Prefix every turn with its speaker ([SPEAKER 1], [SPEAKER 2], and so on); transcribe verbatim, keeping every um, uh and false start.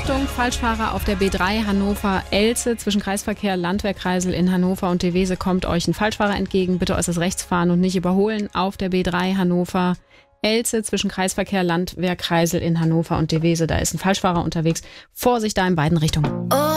[SPEAKER 1] Achtung, Falschfahrer auf der B drei Hannover-Elze zwischen Kreisverkehr Landwehrkreisel in Hannover und Devese kommt euch ein Falschfahrer entgegen. Bitte äußerst rechts fahren und nicht überholen. Auf der B drei Hannover-Elze zwischen Kreisverkehr Landwehrkreisel in Hannover und Devese. Da ist ein Falschfahrer unterwegs. Vorsicht da in beiden Richtungen.
[SPEAKER 2] Oh.